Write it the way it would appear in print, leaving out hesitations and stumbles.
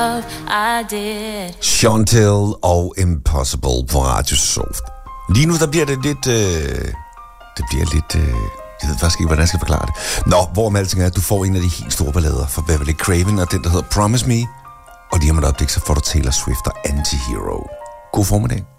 love, I did. Chantel og Impossible på Radio Soft. Lige nu, der bliver det lidt... jeg ved faktisk ikke, hvordan jeg skal forklare det. Nå, hvorom alting er, at du får en af de helt store ballader fra Beverly Craven, og den, der hedder Promise Me. Og lige om et øjeblik, så får du Taylor Swift og Anti-Hero. God formiddag.